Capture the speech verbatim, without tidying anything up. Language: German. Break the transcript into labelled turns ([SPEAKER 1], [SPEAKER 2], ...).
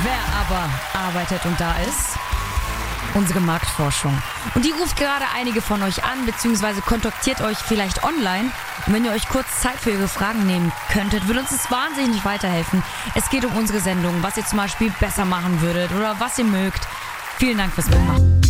[SPEAKER 1] Wer aber arbeitet und da ist? Unsere Marktforschung. Und die ruft gerade einige von euch an, beziehungsweise kontaktiert euch vielleicht online. Und wenn ihr euch kurz Zeit für ihre Fragen nehmen könntet, würde uns das wahnsinnig weiterhelfen. Es geht um unsere Sendung, was ihr zum Beispiel besser machen würdet oder was ihr mögt. Vielen Dank fürs Mitmachen.